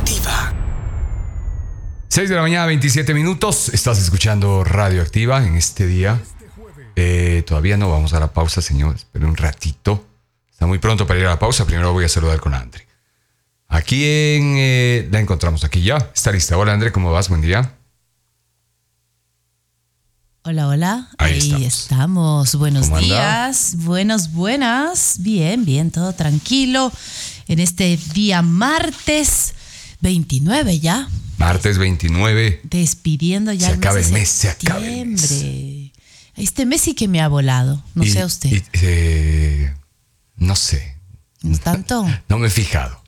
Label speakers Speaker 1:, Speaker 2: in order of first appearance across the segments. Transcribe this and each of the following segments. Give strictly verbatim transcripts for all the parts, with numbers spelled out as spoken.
Speaker 1: Radioactiva.
Speaker 2: seis de la mañana, veintisiete minutos. Estás escuchando Radioactiva en este día. Eh, todavía no vamos a la pausa, señores. Pero un ratito. Está muy pronto para ir a la pausa. Primero voy a saludar con André. Aquí en... Eh, la encontramos aquí ya. Está lista. Hola, André. ¿Cómo vas? Buen día.
Speaker 3: Hola, hola.
Speaker 2: Ahí,
Speaker 3: Ahí
Speaker 2: estamos.
Speaker 3: estamos. Buenos
Speaker 2: ¿Cómo anda?
Speaker 3: días. Buenos, buenas. Bien, bien, todo tranquilo. En este día martes veintinueve ya.
Speaker 2: Martes veintinueve.
Speaker 3: Despidiendo ya
Speaker 2: Se
Speaker 3: el
Speaker 2: acaba
Speaker 3: mes
Speaker 2: el
Speaker 3: de
Speaker 2: mes, se acaba el mes.
Speaker 3: septiembre. Este mes sí que me ha volado. No
Speaker 2: Y-
Speaker 3: sé usted.
Speaker 2: y, eh, no sé.
Speaker 3: ¿No es tanto?
Speaker 2: No me he fijado.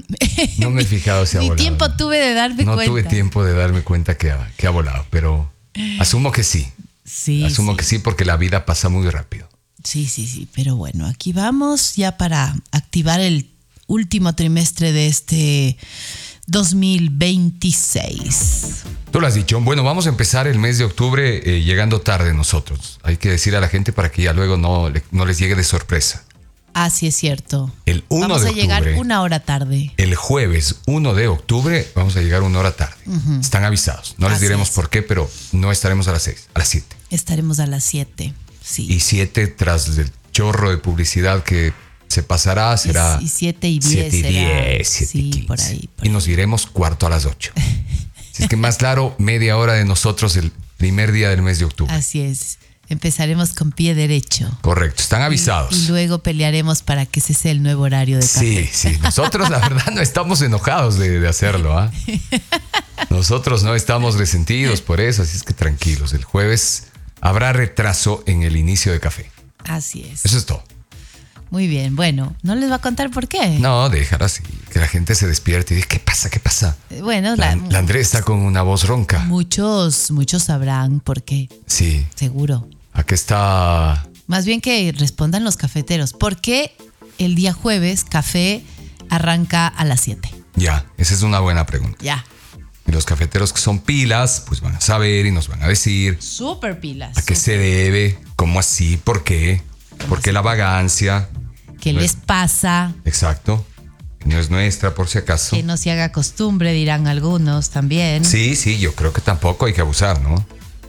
Speaker 2: No me he fijado si ha
Speaker 3: Ni
Speaker 2: volado.
Speaker 3: tiempo tuve de darme
Speaker 2: No
Speaker 3: cuenta.
Speaker 2: tuve tiempo de darme cuenta que ha, que ha volado, pero asumo que sí.
Speaker 3: Sí,
Speaker 2: Asumo
Speaker 3: sí.
Speaker 2: que sí, porque la vida pasa muy rápido.
Speaker 3: Sí, sí, sí, pero bueno, aquí vamos ya para activar el último trimestre de este dos mil veintiséis.
Speaker 2: Tú lo has dicho. Bueno, vamos a empezar el mes de octubre eh, llegando tarde nosotros. Hay que decir a la gente para que ya luego no, le- no les llegue de sorpresa.
Speaker 3: Ah, sí, es cierto.
Speaker 2: El uno
Speaker 3: Vamos
Speaker 2: de
Speaker 3: a llegar
Speaker 2: octubre.
Speaker 3: una hora tarde.
Speaker 2: El jueves uno de octubre vamos a llegar una hora tarde. Están avisados. No les
Speaker 3: Así
Speaker 2: diremos
Speaker 3: es.
Speaker 2: por qué, pero no estaremos a las seis, a las siete.
Speaker 3: Estaremos a las siete. Sí.
Speaker 2: Y siete tras el chorro de publicidad que se pasará será...
Speaker 3: Y siete y diez
Speaker 2: siete y
Speaker 3: será.
Speaker 2: diez, siete y
Speaker 3: Sí,
Speaker 2: quince.
Speaker 3: por ahí, por
Speaker 2: y
Speaker 3: ahí.
Speaker 2: nos iremos cuarto a las ocho. Si es que más claro, media hora de nosotros el primer día del mes de octubre.
Speaker 3: Así es. Empezará con pie derecho.
Speaker 2: Correcto, están avisados.
Speaker 3: Y luego pelearemos para que ese sea el nuevo horario de
Speaker 2: Sí,
Speaker 3: café.
Speaker 2: sí. Nosotros, la verdad, no estamos enojados de, de hacerlo. ¿ah? Nosotros no estamos resentidos por eso, así es que tranquilos. El jueves habrá retraso en el inicio de café.
Speaker 3: Así es.
Speaker 2: Eso es todo.
Speaker 3: Muy bien. Bueno, ¿no les va a contar por qué?
Speaker 2: No, déjalo así. Que la gente se despierte y diga, ¿qué pasa? ¿Qué pasa?
Speaker 3: Bueno,
Speaker 2: La,
Speaker 3: la-
Speaker 2: la Andrés está con una voz ronca.
Speaker 3: muchos, muchos sabrán por qué.
Speaker 2: Sí.
Speaker 3: Seguro.
Speaker 2: Aquí está...
Speaker 3: Más bien que respondan los cafeteros. ¿Por qué el día jueves café arranca a las siete?
Speaker 2: Ya, esa es una buena pregunta.
Speaker 3: Ya.
Speaker 2: Y los cafeteros que son pilas, pues van a saber y nos van a decir
Speaker 3: Súper pilas.
Speaker 2: a qué se debe, cómo así, por qué, por qué la vagancia.
Speaker 3: ¿Qué les pasa?
Speaker 2: Exacto. Que no es nuestra, por si acaso.
Speaker 3: Que no se haga costumbre, dirán algunos también.
Speaker 2: Sí, sí, yo creo que tampoco hay que abusar, ¿no?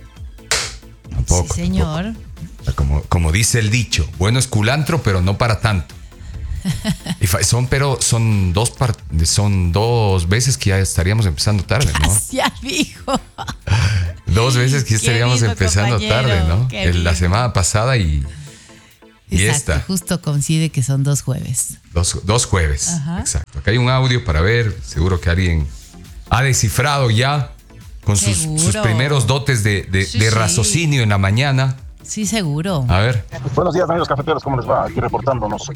Speaker 2: Tampoco.
Speaker 3: Sí, señor.
Speaker 2: Tampoco. Como, como dice el dicho, bueno es culantro, pero no para tanto. Y fa- son, pero son dos par- son dos veces que ya estaríamos empezando tarde, ¿no?
Speaker 3: Ya dijo.
Speaker 2: Dos veces que ya
Speaker 3: Qué
Speaker 2: estaríamos
Speaker 3: lindo,
Speaker 2: empezando
Speaker 3: compañero,
Speaker 2: tarde, ¿no?
Speaker 3: qué
Speaker 2: El- la
Speaker 3: lindo.
Speaker 2: semana pasada y, y
Speaker 3: Exacto,
Speaker 2: esta.
Speaker 3: justo coincide que son dos jueves.
Speaker 2: Dos, dos jueves.
Speaker 3: Ajá.
Speaker 2: Exacto. Acá hay un audio para ver. Seguro que alguien ha descifrado ya con sus,
Speaker 3: Seguro.
Speaker 2: sus primeros dotes de, de-
Speaker 3: Sí,
Speaker 2: de
Speaker 3: sí.
Speaker 2: raciocinio en la mañana.
Speaker 3: Sí, seguro.
Speaker 2: A ver.
Speaker 4: Buenos días, amigos cafeteros, ¿cómo les va? Aquí reportándonos.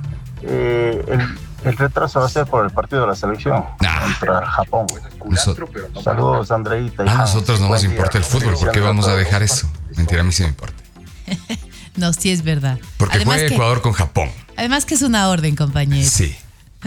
Speaker 4: Eh, el, el retraso va a ser por el partido de la selección
Speaker 2: Nah.
Speaker 4: contra Japón.
Speaker 2: Noso-
Speaker 4: Saludos, Andreita. y
Speaker 2: a
Speaker 4: Hans.
Speaker 2: nosotros no
Speaker 4: Buen
Speaker 2: nos
Speaker 4: día.
Speaker 2: importa el fútbol. ¿Por qué vamos a dejar eso? Mentira, a mí sí me importa.
Speaker 3: No, sí es verdad.
Speaker 2: Porque
Speaker 3: además
Speaker 2: juega
Speaker 3: que,
Speaker 2: Ecuador con Japón.
Speaker 3: Además que es una orden, compañero.
Speaker 2: Sí.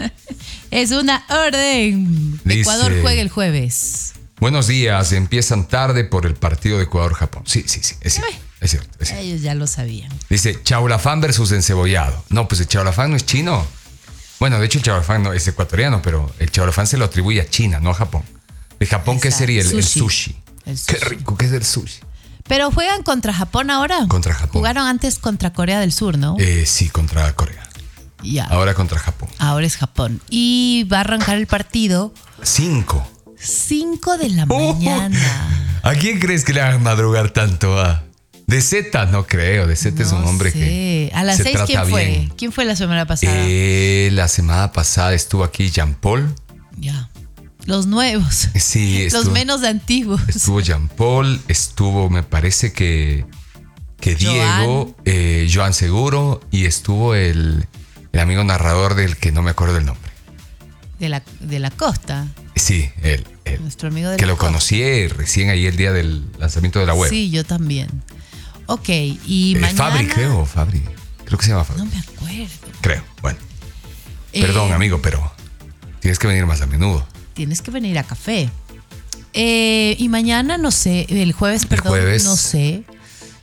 Speaker 3: Es una orden.
Speaker 2: Dice-
Speaker 3: Ecuador juega el jueves.
Speaker 2: Buenos días. Empiezan tarde por el partido de Ecuador-Japón. Sí, sí, sí. Es cierto. Es cierto. Es cierto.
Speaker 3: Ellos ya lo sabían.
Speaker 2: Dice Chaulafán versus encebollado. No, pues el Chaulafán no es chino. Bueno, de hecho el Chaulafán no es ecuatoriano, pero el Chaulafán se lo atribuye a China, no a Japón. ¿De Japón qué
Speaker 3: Exacto.
Speaker 2: sería? El el
Speaker 3: Sushi.
Speaker 2: sushi.
Speaker 3: El
Speaker 2: Qué
Speaker 3: sushi.
Speaker 2: rico que es el sushi.
Speaker 3: Pero juegan contra Japón ahora.
Speaker 2: Contra Japón.
Speaker 3: Jugaron antes contra Corea del Sur, ¿no?
Speaker 2: Eh, sí, contra Corea.
Speaker 3: Ya.
Speaker 2: Ahora contra Japón.
Speaker 3: Ahora es Japón. Y va a arrancar el partido
Speaker 2: Cinco.
Speaker 3: cinco de la
Speaker 2: Oh.
Speaker 3: mañana.
Speaker 2: ¿A quién crees que le hagan madrugar tanto? ah? De Z, no creo. De Z es un
Speaker 3: No
Speaker 2: hombre
Speaker 3: sé.
Speaker 2: que
Speaker 3: A las
Speaker 2: se
Speaker 3: seis,
Speaker 2: trata
Speaker 3: ¿quién fue?
Speaker 2: bien.
Speaker 3: ¿Quién fue la semana pasada?
Speaker 2: Eh, la semana pasada estuvo aquí Jean Paul.
Speaker 3: Ya. Los nuevos.
Speaker 2: Sí,
Speaker 3: Los
Speaker 2: estuvo,
Speaker 3: menos antiguos.
Speaker 2: estuvo Jean Paul. Estuvo, me parece que, que Diego, eh, Joan Seguro. Y estuvo el, el amigo narrador del que no me acuerdo del nombre.
Speaker 3: De la, de la costa.
Speaker 2: Sí, él. él.
Speaker 3: Nuestro amigo de
Speaker 2: Que
Speaker 3: la
Speaker 2: lo
Speaker 3: costa.
Speaker 2: conocí eh, recién ahí el día del lanzamiento de la web.
Speaker 3: Sí, yo también. Ok, y
Speaker 2: Eh,
Speaker 3: mañana...
Speaker 2: Fabri, creo, Fabri. Creo que se llama Fabri.
Speaker 3: No me acuerdo.
Speaker 2: Creo, bueno.
Speaker 3: Eh,
Speaker 2: Perdón, amigo, pero tienes que venir más a menudo.
Speaker 3: Tienes que venir a café. Eh, y mañana, no sé, el jueves, perdón,
Speaker 2: jueves.
Speaker 3: no sé.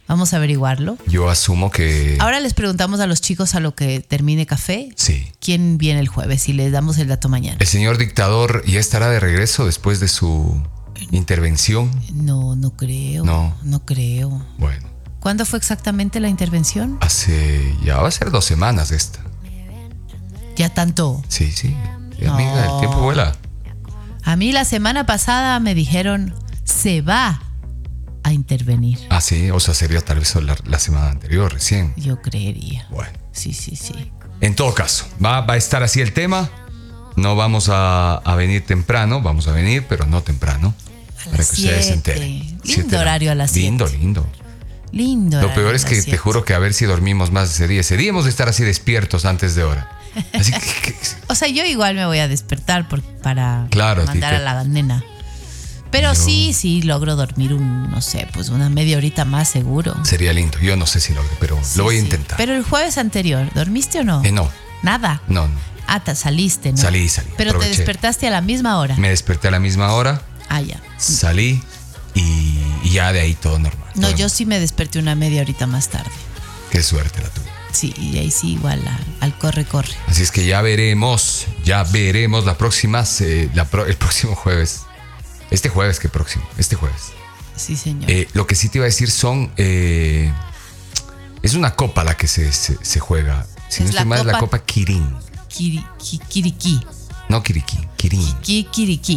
Speaker 3: Vamos a averiguarlo.
Speaker 2: Yo asumo que...
Speaker 3: Ahora les preguntamos a los chicos a lo que termine café.
Speaker 2: Sí.
Speaker 3: ¿Quién viene el jueves? Y les damos el dato mañana.
Speaker 2: ¿El señor dictador ya estará de regreso después de su intervención?
Speaker 3: No, no creo.
Speaker 2: No.
Speaker 3: No creo.
Speaker 2: Bueno.
Speaker 3: ¿Cuándo fue exactamente la intervención?
Speaker 2: Hace... ya va a ser dos semanas de esta.
Speaker 3: Ya tanto.
Speaker 2: Sí, sí. Ya,
Speaker 3: No.
Speaker 2: amiga, el tiempo vuela.
Speaker 3: A mí la semana pasada me dijeron, se va a intervenir.
Speaker 2: Ah, sí. O sea, sería tal vez la, la semana anterior, recién.
Speaker 3: Yo creería.
Speaker 2: Bueno.
Speaker 3: Sí, sí, sí.
Speaker 2: En todo caso, va, va a estar así el tema. No vamos a, a venir temprano. Vamos a venir, pero no temprano.
Speaker 3: A
Speaker 2: Para
Speaker 3: las
Speaker 2: que ustedes se
Speaker 3: siete.
Speaker 2: enteren.
Speaker 3: Lindo
Speaker 2: Siete de la-
Speaker 3: horario a las siete.
Speaker 2: Lindo, lindo.
Speaker 3: Lindo.
Speaker 2: Lo
Speaker 3: horario
Speaker 2: peor
Speaker 3: a
Speaker 2: es
Speaker 3: las
Speaker 2: que te
Speaker 3: siete.
Speaker 2: juro que a ver si dormimos más ese día. Ese día hemos de estar así despiertos antes de hora. Así que, que-
Speaker 3: O sea, yo igual me voy a despertar por- para
Speaker 2: Claro,
Speaker 3: mandar
Speaker 2: Tite.
Speaker 3: a la nena. Pero
Speaker 2: Yo-
Speaker 3: sí, sí, logro dormir un, no sé, pues una media horita más seguro.
Speaker 2: sería lindo. Yo no sé si lo pero
Speaker 3: Sí,
Speaker 2: lo voy a
Speaker 3: sí.
Speaker 2: intentar.
Speaker 3: Pero el jueves anterior, ¿dormiste o no?
Speaker 2: Eh, no,
Speaker 3: Nada.
Speaker 2: no, no.
Speaker 3: Ah, te saliste, ¿no?
Speaker 2: Salí, salí,
Speaker 3: Pero
Speaker 2: aproveché.
Speaker 3: te despertaste a la misma hora.
Speaker 2: Me desperté a la misma hora,
Speaker 3: Ah, ya.
Speaker 2: salí y, y ya de ahí todo normal.
Speaker 3: No,
Speaker 2: todo
Speaker 3: yo
Speaker 2: normal.
Speaker 3: sí me desperté una media horita más tarde.
Speaker 2: Qué suerte la tuya.
Speaker 3: Sí, y ahí sí igual a- al corre, corre.
Speaker 2: Así es que ya veremos, ya veremos la próxima, se- la pro- el próximo jueves. Este jueves, ¿qué próximo? Este jueves.
Speaker 3: Sí, señor.
Speaker 2: Eh, lo que sí te iba a decir son... eh, es una copa la que se, se, se juega. Si
Speaker 3: Es
Speaker 2: no
Speaker 3: la
Speaker 2: estoy mal, es la
Speaker 3: copa-
Speaker 2: copa Kirin.
Speaker 3: Kiri, ki- kiriki.
Speaker 2: No Kiriki, Kirin.
Speaker 3: Ki, kiriki.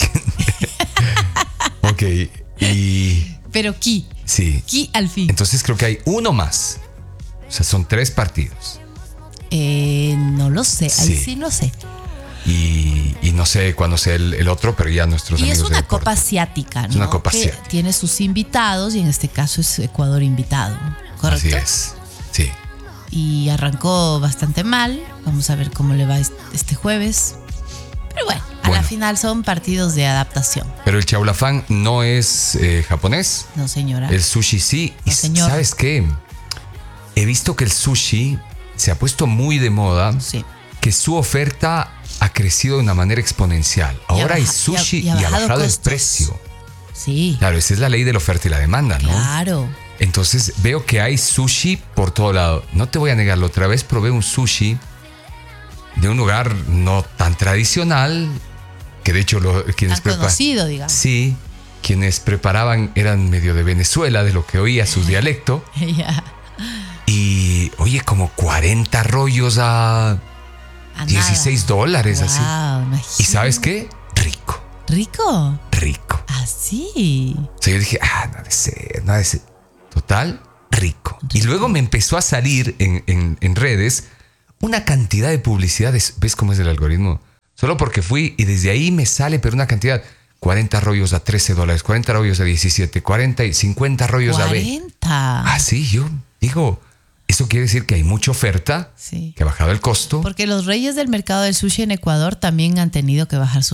Speaker 2: Ok, y...
Speaker 3: Pero ki.
Speaker 2: Sí.
Speaker 3: Ki al fin.
Speaker 2: Entonces creo que hay uno más. O sea, son tres partidos.
Speaker 3: Eh, no lo sé. Ahí
Speaker 2: Sí.
Speaker 3: sí lo sé.
Speaker 2: Y, y no sé cuándo sea el, el otro, pero ya nuestros
Speaker 3: Y
Speaker 2: amigos
Speaker 3: es
Speaker 2: de
Speaker 3: una
Speaker 2: deporte.
Speaker 3: copa asiática, ¿no?
Speaker 2: una copa
Speaker 3: que
Speaker 2: asiática.
Speaker 3: tiene sus invitados y en este caso es Ecuador invitado. ¿Correcto?
Speaker 2: Así es. Sí.
Speaker 3: Y arrancó bastante mal. Vamos a ver cómo le va est- este jueves. Pero bueno, a
Speaker 2: Bueno.
Speaker 3: la final son partidos de adaptación.
Speaker 2: Pero el chaulafán no es eh, japonés.
Speaker 3: No, señora.
Speaker 2: El sushi sí. Y
Speaker 3: No, señor.
Speaker 2: ¿sabes qué? He visto que el sushi se ha puesto muy de moda.
Speaker 3: Sí.
Speaker 2: Que su oferta ha crecido de una manera exponencial.
Speaker 3: Y ha
Speaker 2: Ahora hay
Speaker 3: baja-
Speaker 2: sushi
Speaker 3: y ha- y ha bajado
Speaker 2: el
Speaker 3: costos.
Speaker 2: precio.
Speaker 3: Sí.
Speaker 2: Claro, esa es la ley de la oferta y la demanda, ¿no?
Speaker 3: Claro.
Speaker 2: Entonces veo que hay sushi por todo lado. No te voy a negarlo, otra vez probé un sushi de un lugar no tan tradicional, que de hecho lo, quienes
Speaker 3: Tan
Speaker 2: prepa-
Speaker 3: conocido, digamos.
Speaker 2: Sí, quienes preparaban eran medio de Venezuela, de lo que oía su dialecto.
Speaker 3: Ya.
Speaker 2: Y oye, como cuarenta rollos a
Speaker 3: A
Speaker 2: dieciséis
Speaker 3: nada.
Speaker 2: dólares
Speaker 3: Wow,
Speaker 2: así.
Speaker 3: imagínate.
Speaker 2: ¿Y sabes qué? Rico,
Speaker 3: ¿Rico?
Speaker 2: rico.
Speaker 3: Así.
Speaker 2: O sea, yo dije, ah, no ha de ser, no ha de ser. Total, rico. Y luego me empezó a salir en, en- en redes una cantidad de publicidades. ¿Ves cómo es el algoritmo? Solo porque fui y desde ahí me sale, pero una cantidad. cuarenta rollos a trece dólares, cuarenta rollos a diecisiete, cuarenta y cincuenta rollos a veinte.
Speaker 3: cuarenta.
Speaker 2: Ah, sí, yo digo, eso quiere decir que hay mucha oferta,
Speaker 3: Sí.
Speaker 2: que ha bajado el costo.
Speaker 3: Porque los reyes del mercado del sushi en Ecuador también han tenido que bajar su